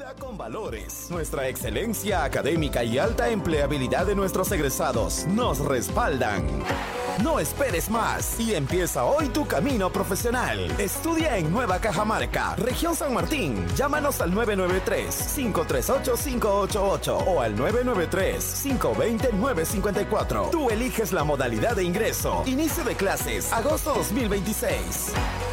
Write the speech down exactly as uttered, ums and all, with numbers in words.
con valores. Nuestra excelencia académica y alta empleabilidad de nuestros egresados nos respaldan. No esperes más y empieza hoy tu camino profesional. Estudia en Nueva Cajamarca, Región San Martín. Llámanos al nueve nueve tres, cinco tres ocho, cinco ocho ocho o al nueve nueve tres, cinco dos cero, nueve cinco cuatro. Tú eliges la modalidad de ingreso. Inicio de clases, agosto dos mil veintiséis.